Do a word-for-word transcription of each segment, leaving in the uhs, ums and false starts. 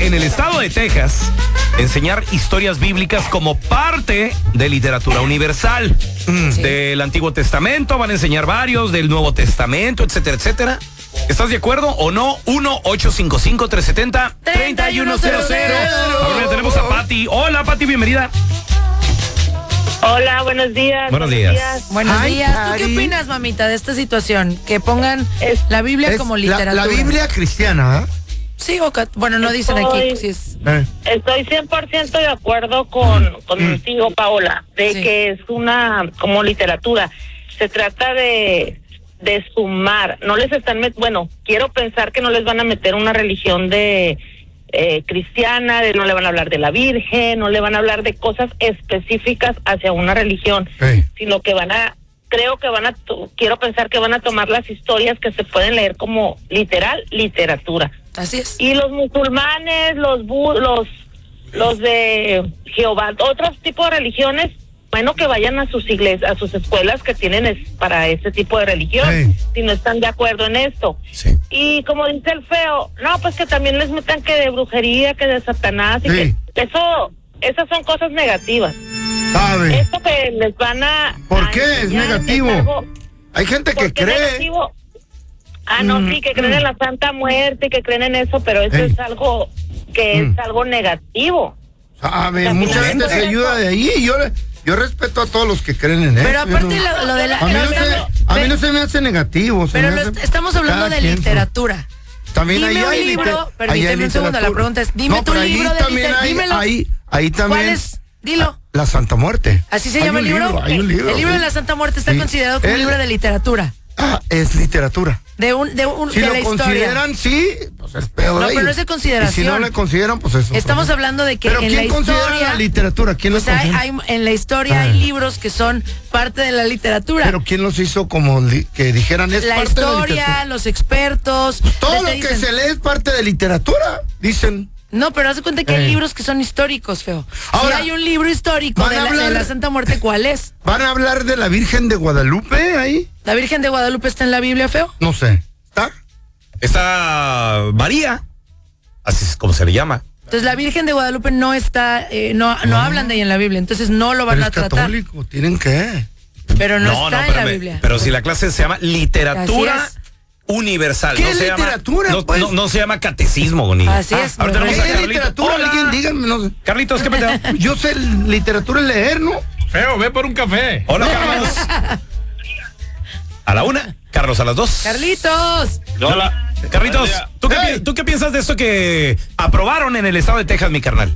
en el estado de Texas enseñar historias bíblicas como parte de literatura universal. Sí. Del Antiguo Testamento, van a enseñar varios, del Nuevo Testamento, etcétera, etcétera. ¿Estás de acuerdo o no? uno ocho cinco cinco, tres siete cero, tres uno cero cero. Ahora tenemos a Pati. Hola, Pati, bienvenida. Hola, buenos días. Buenos días. Buenos Ay, días. ¿Tú Cari. qué opinas, mamita, de esta situación? Que pongan Es- la Biblia Es como la, literatura. la Biblia cristiana, Sí, o cat- bueno, no dicen Estoy- aquí si es... ¿eh? ¿Eh? Estoy cien por ciento de acuerdo con contigo, Paola, de Sí. que es una como literatura. Se trata de de sumar. No les están met- bueno, quiero pensar que no les van a meter una religión de eh, cristiana, de no le van a hablar de la Virgen, no le van a hablar de cosas específicas hacia una religión, Hey. sino que van a creo que van a to- quiero pensar que van a tomar las historias que se pueden leer como literal literatura. Así es. Y los musulmanes, los bu- los los de Jehová, otros tipos de religiones, bueno, que vayan a sus iglesias, a sus escuelas que tienen es para ese tipo de religión, Sí. si no están de acuerdo en esto. Sí. Y como dice el feo, no, pues que también les metan que de brujería, que de Satanás, y Sí. que eso, esas son cosas negativas. ¿Sabe? Esto que les van a... ¿Por a qué? Es enseñar negativo. algo- Hay gente que ¿Por qué cree. negativo? Ah, no, Mm, sí, que creen mm. en la Santa Muerte, que creen en eso, pero eso Ey. es algo que Mm. es algo negativo. ¿Sabe? También Mucha hay gente que se ver ayuda eso. de ahí. y Yo, le- yo respeto a todos los que creen en eso. Pero yo aparte no- lo, lo de la... a mí, no lo- se, pero- a mí no se me hace negativo. se Pero me lo hace- est- estamos hablando cada de quien, literatura. También ahí Dime un hay libro, liter- ahí permíteme hay un segundo, la literatura. pregunta es, dime No, tu pero ahí libro de también liter- hay- dímelo. Ahí, ahí también. ¿Cuál es? Dilo. La Santa Muerte. ¿Así se Hay llama un el libro? Hay un libro. El libro sí. de la Santa Muerte está Sí. considerado como un El- libro de literatura. Ah, es literatura. De un, de un, Si de lo la historia. consideran, sí, pues es peor. No, de pero no ellos. es de consideración. Y si no le consideran, pues eso. Estamos hablando de que Pero en ¿quién la considera historia... la literatura? ¿Quién O los sea, hay, considera? hay- en la historia Ah. hay libros que son parte de la literatura. Pero ¿quién los hizo como li- que dijeran es la parte de la historia, literatura? los expertos. Todo te lo que dicen- se lee es parte de literatura, dicen. No, pero haz de cuenta que hay Eh. libros que son históricos, feo. Ahora, si hay un libro histórico van de a la, hablar- de la Santa Muerte, ¿cuál es? ¿Van a hablar de la Virgen de Guadalupe ahí? ¿La Virgen de Guadalupe está en la Biblia, feo? No sé. ¿Está? Está María, así es como se le llama. Entonces la Virgen de Guadalupe no está, eh, no, no, hablan de ella en la Biblia, entonces no lo van Pero a es tratar. católico, tienen que. Pero no, está en la espérame, Biblia. Pero si la clase se llama literatura Así universal. ¿Qué no es se llama- literatura, no, pues? no, no se llama catecismo, Goni. Así es, Ahora tenemos ¿Qué a es Carlitos. literatura? Hola. Alguien díganme, no sé. Carlitos, ¿qué peteo? Yo sé literatura es leer, ¿no? Feo, ve por un café. Hola, Carlos. A la una, Carlos a las dos. Carlitos. Hola. Carlitos, ¿tú qué, Hey. pi- ¿tú qué piensas de esto que aprobaron en el estado de Texas, mi carnal?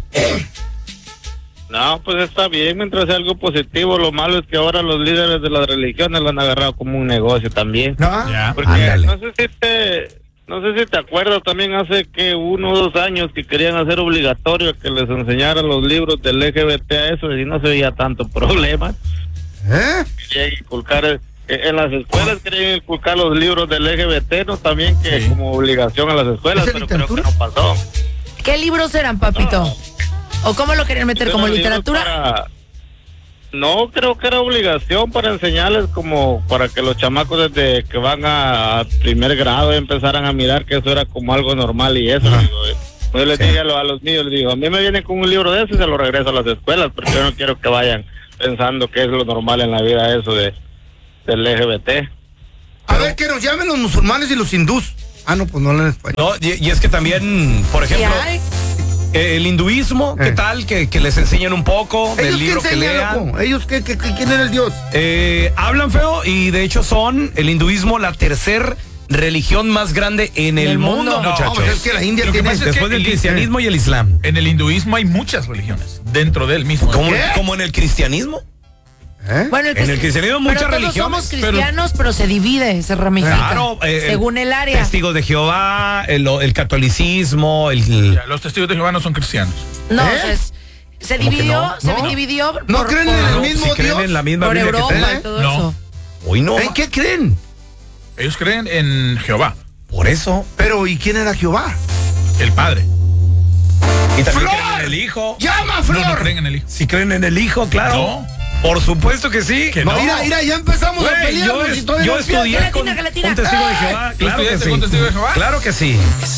No, pues está bien, mientras sea algo positivo. Lo malo es que ahora los líderes de las religiones lo han agarrado como un negocio también. ¿No? Porque Ándale. no sé si te, no sé si te acuerdas también hace que uno o dos años que querían hacer obligatorio que les enseñaran los libros del L G B T a eso y no se veía tanto problema. ¿Eh? Querían inculcar eh, en las escuelas querían inculcar los libros del L G B T, no también que Sí. como obligación a las escuelas, ¿Es pero creo que literatura? no pasó. ¿Qué libros eran, papito? No. ¿O cómo lo querían meter? ¿Como Eran libros literatura? para- No, creo que era obligación para enseñarles como para que los chamacos desde que van a, a primer grado empezaran a mirar que eso era como algo normal y eso. Ajá. Digo, eh. Yo les dije a los, a los niños, les digo, a mí me vienen con un libro de eso y se lo regreso a las escuelas porque yo no quiero que vayan pensando que es lo normal en la vida eso de del L G B T. A ver, que nos llamen los musulmanes y los hindús. Ah, no, pues no hablan español. No, y, y es que también, por Sí ejemplo, hay. eh, el hinduismo, ¿qué Eh. tal? Que, que les enseñen un poco del ¿Ellos qué libro que enseñan, lean. loco? ¿Ellos qué, qué, qué- quién era el dios? Eh, hablan feo y de hecho son el hinduismo la tercer religión más grande en el, el mundo, mundo. No, muchachos. pues es que la India Lo que tiene... pasa es Después que del el- cristianismo y el islam. En el hinduismo hay muchas religiones dentro del mismo. ¿Cómo, ¿Qué? como en el cristianismo? ¿Eh? Bueno, el En crist- el cristianismo pero muchas todos religiones, somos pero- cristianos, pero, se divide, se ramifica. Claro, eh, según el área. Testigos de Jehová, el, el catolicismo, el... Ya, los testigos de Jehová no son cristianos. No, ¿Eh? o sea, es- se ¿Cómo que dividió, no? se ¿No? dividió ¿No por, creen por- en el No, mismo si creen Dios? en la misma por Biblia que Europa tenemos. y todo No. eso. Hoy no. ¿En qué creen? Ellos creen en Jehová, Por eso. Pero, ¿y quién era Jehová? el Padre. Y también ¡Flor! creen en el Hijo. ¡Llama, No, Flor! no creen en el Hijo. Si creen en el Hijo, claro. No. Por supuesto que sí. Que No, no. mira, mira, ya empezamos a Güey, pelearnos yo, y es- todavía yo no empieza. estudié con Gelatina, gelatina. un testigo de Jehová. ¿Tú Claro que estudiaste sí. con testigo de Jehová? Claro que sí.